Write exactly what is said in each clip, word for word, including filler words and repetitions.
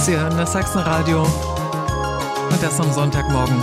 Sie hören das Sachsenradio und das am Sonntagmorgen.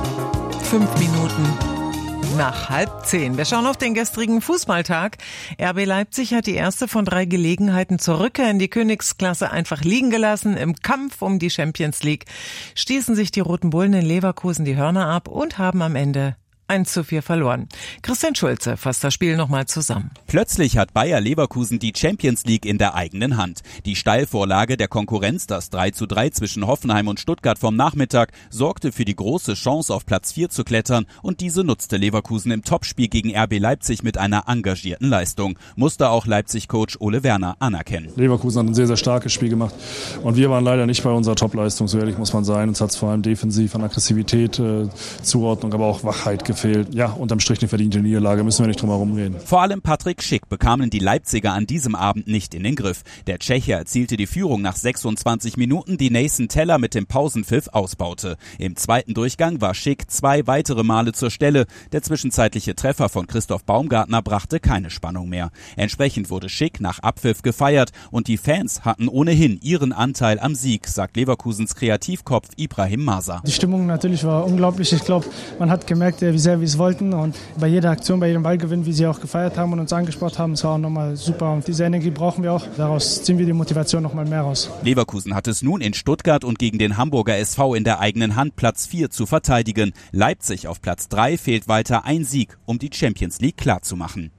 Fünf Minuten nach halb zehn. Wir schauen auf den gestrigen Fußballtag. R B Leipzig hat die erste von drei Gelegenheiten zur Rückkehr in die Königsklasse einfach liegen gelassen. Im Kampf um die Champions League stießen sich die Roten Bullen in Leverkusen die Hörner ab und haben am Ende eins zu vier verloren. Christian Schulze fasst das Spiel nochmal zusammen. Plötzlich hat Bayer Leverkusen die Champions League in der eigenen Hand. Die Steilvorlage der Konkurrenz, das drei zu drei zwischen Hoffenheim und Stuttgart vom Nachmittag, sorgte für die große Chance, auf Platz vier zu klettern, und diese nutzte Leverkusen im Topspiel gegen R B Leipzig mit einer engagierten Leistung. Musste auch Leipzig-Coach Ole Werner anerkennen. Leverkusen hat ein sehr, sehr starkes Spiel gemacht und wir waren leider nicht bei unserer Topleistung, so ehrlich muss man sein. Uns hat es vor allem defensiv an Aggressivität, äh, Zuordnung, aber auch Wachheit gefehlt. Ja, unterm Strich eine verdiente Niederlage, müssen wir nicht drum herum reden. Vor allem Patrick Schick bekamen die Leipziger an diesem Abend nicht in den Griff. Der Tscheche erzielte die Führung nach sechsundzwanzig Minuten, die Nathan Teller mit dem Pausenpfiff ausbaute. Im zweiten Durchgang war Schick zwei weitere Male zur Stelle. Der zwischenzeitliche Treffer von Christoph Baumgartner brachte keine Spannung mehr. Entsprechend wurde Schick nach Abpfiff gefeiert und die Fans hatten ohnehin ihren Anteil am Sieg, sagt Leverkusens Kreativkopf Ibrahim Masa. Die Stimmung natürlich war unglaublich. Ich glaube, man hat gemerkt, wie sehr wir es wollten, und bei jeder Aktion, bei jedem Ballgewinn, wie sie auch gefeiert haben und uns angesprochen haben, es war auch nochmal super, und diese Energie brauchen wir auch. Daraus ziehen wir die Motivation nochmal mehr raus. Leverkusen hat es nun in Stuttgart und gegen den Hamburger S V in der eigenen Hand, Platz vier zu verteidigen. Leipzig auf Platz drei, fehlt weiter ein Sieg, um die Champions League klarzumachen.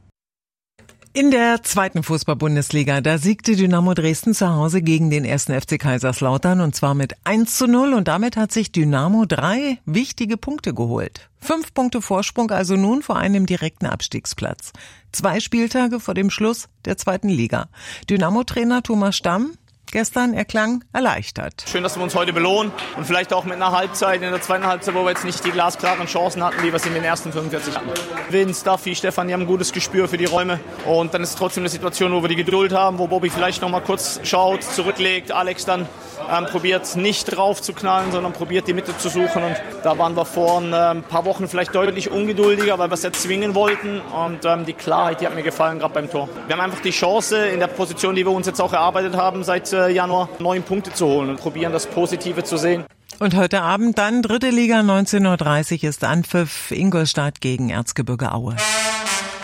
In der zweiten Fußball-Bundesliga, da siegte Dynamo Dresden zu Hause gegen den ersten F C Kaiserslautern, und zwar mit eins zu null, und damit hat sich Dynamo drei wichtige Punkte geholt. Fünf Punkte Vorsprung also nun vor einem direkten Abstiegsplatz. Zwei Spieltage vor dem Schluss der zweiten Liga. Dynamo-Trainer Thomas Stamm gestern, er klang erleichtert. Schön, dass wir uns heute belohnen und vielleicht auch mit einer Halbzeit, in der zweiten Halbzeit, wo wir jetzt nicht die glasklaren Chancen hatten, wie wir es in den ersten fünfundvierzig hatten. Vince, Duffy, Stefan, die haben ein gutes Gespür für die Räume, und dann ist es trotzdem eine Situation, wo wir die Geduld haben, wo Bobby vielleicht noch mal kurz schaut, zurücklegt, Alex dann ähm, probiert nicht drauf zu knallen, sondern probiert die Mitte zu suchen, und da waren wir vor äh, ein paar Wochen vielleicht deutlich ungeduldiger, weil wir es erzwingen wollten, und ähm, die Klarheit, die hat mir gefallen, gerade beim Tor. Wir haben einfach die Chance, in der Position, die wir uns jetzt auch erarbeitet haben, seit äh, Januar neun Punkte zu holen, und probieren, das Positive zu sehen. Und heute Abend dann dritte Liga, neunzehn Uhr dreißig ist Anpfiff, Ingolstadt gegen Erzgebirge Aue.